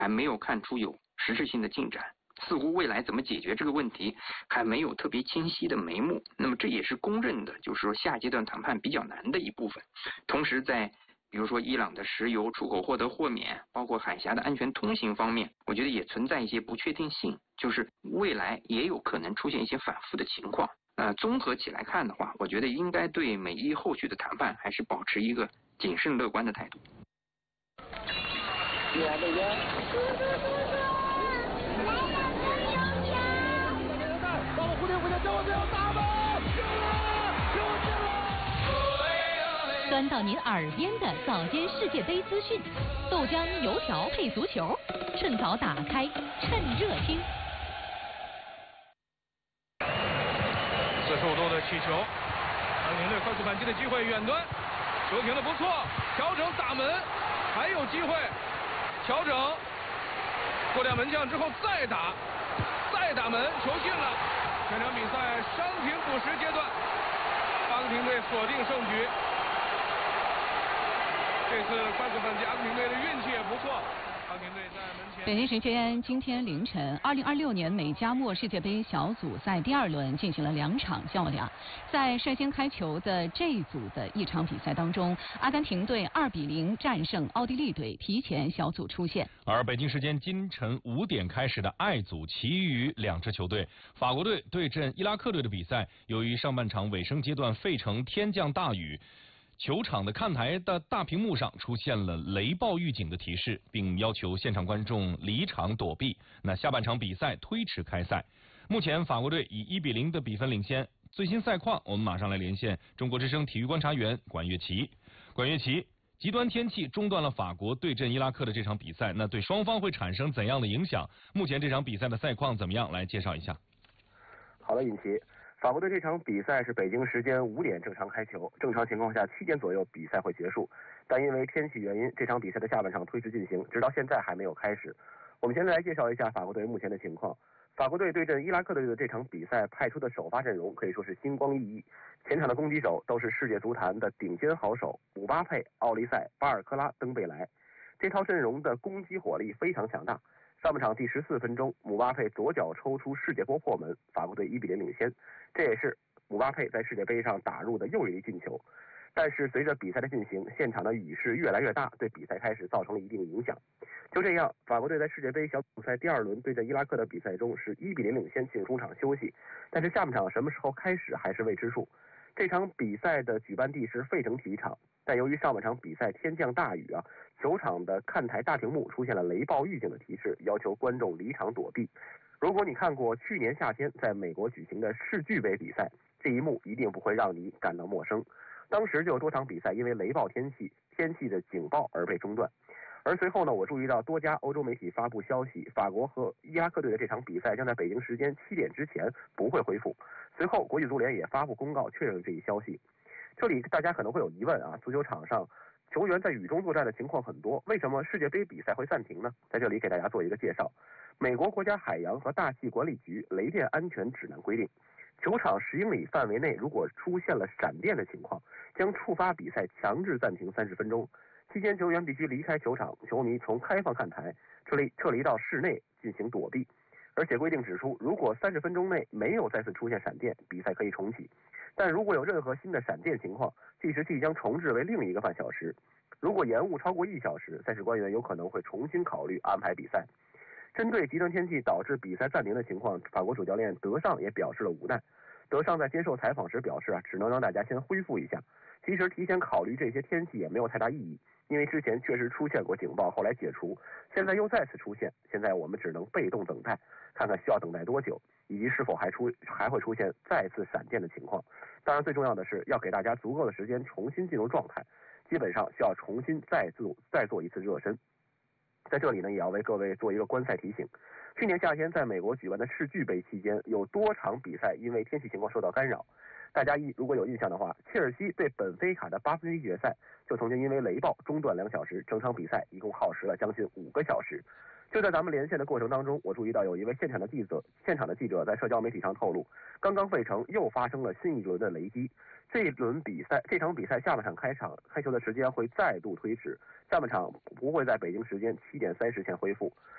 还没有看出有实质性的进展，似乎未来怎么解决这个问题还没有特别清晰的眉目。那么这也是公认的，就是说下阶段谈判比较难的一部分。同时在比如说伊朗的石油出口获得豁免，包括海峡的安全通行方面，我觉得也存在一些不确定性，就是未来也有可能出现一些反复的情况。综合起来看的话，我觉得应该对美伊后续的谈判还是保持一个谨慎乐观的态度。 端到您耳边的早间世界杯资讯，豆浆油条配足球，趁早打开，趁热听。 45度的气球，阿根廷队快速反击的机会，远端球停的不错，调整打门，还有机会，调整过掉门将之后再打门，球进了。全场比赛伤停补时阶段，阿根廷队锁定胜局。这次快速反击，阿根廷队的运气也不错。阿根廷队在门前。 北京时间今天凌晨，2026年美加墨世界杯小组赛第2轮进行了2场较量。在率先开球的这一组的一场比赛当中，阿根廷队2-0战胜奥地利队，提前小组出线。 而北京时间今晨5点开始的 I 组，其余2支球队，法国队对阵伊拉克队的比赛，由于上半场尾声阶段费城天降大雨。球场的看台的大屏幕上出现了雷暴预警的提示，并要求现场观众离场躲避。那下半场比赛推迟开赛。目前法国队以1-0的比分领先。最新赛况，我们马上来连线中国之声体育观察员管乐琪。管乐琪，极端天气中断了法国对阵伊拉克的这场比赛，那对双方会产生怎样的影响？目前这场比赛的赛况怎么样？来介绍一下。 好的，尹奇。法国队这场比赛是北京时间5点正常开球，正常情况下7点左右比赛会结束，但因为天气原因，这场比赛的下半场推迟进行，直到现在还没有开始。我们现在来介绍一下法国队目前的情况。法国队对阵伊拉克队的这场比赛派出的首发阵容可以说是星光熠熠，前场的攻击手都是世界足坛的顶尖好手，姆巴佩、奥利塞、巴尔科拉、登贝莱，这套阵容的攻击火力非常强大。上半场第14分钟，姆巴佩左脚抽出世界波破门，法国队1-0领先，这也是姆巴佩在世界杯上打入的又一粒进球。但是随着比赛的进行，现场的雨势越来越大，对比赛开始造成了一定影响。就这样，法国队在世界杯小组赛第2轮对阵伊拉克的比赛中是1-0领先，进入中场休息。但是下半场什么时候开始还是未知数。这场比赛的举办地是费城体育场，但由于上半场比赛天降大雨球场的看台大屏幕出现了雷暴预警的提示，要求观众离场躲避。如果你看过去年夏天在美国举行的世俱杯比赛，这一幕一定不会让你感到陌生。当时就有多场比赛因为雷暴天气的警报而被中断。而随后呢，我注意到多家欧洲媒体发布消息，法国和伊拉克队的这场比赛将在北京时间7点之前不会恢复。随后国际足联也发布公告确认这一消息。这里大家可能会有疑问足球场上球员在雨中作战的情况很多，为什么世界杯比赛会暂停呢？在这里给大家做一个介绍。美国国家海洋和大气管理局雷电安全指南规定，球场10英里范围内如果出现了闪电的情况，将触发比赛强制暂停30分钟。期间球员必须离开球场，球迷从开放看台撤离到室内进行躲避。而且规定指出，如果30分钟内没有再次出现闪电，比赛可以重启。但如果有任何新的闪电情况，计时器将重置为另一个半小时。如果延误超过1小时，赛事官员有可能会重新考虑安排比赛。针对极端天气导致比赛暂停的情况，法国主教练德尚也表示了无奈。德尚在接受采访时表示只能让大家先恢复一下。其实提前考虑这些天气也没有太大意义，因为之前确实出现过警报，后来解除，现在又再次出现，现在我们只能被动等待，看看需要等待多久，以及是否还会出现再次闪电的情况。当然最重要的是要给大家足够的时间重新进入状态，基本上需要重新再做一次热身。在这里呢，也要为各位做一个观赛提醒。去年夏天在美国举办的世俱杯期间，有多场比赛因为天气情况受到干扰。大家如果有印象的话，切尔西对本菲卡的8分之1决赛就曾经因为雷暴中断2小时，整场比赛一共耗时了将近5个小时。就在咱们连线的过程当中，我注意到有一位现场的记者在社交媒体上透露，刚刚费城又发生了新一轮的雷击。这场比赛下半场开球的时间会再度推迟，下半场不会在北京时间7点30前恢复。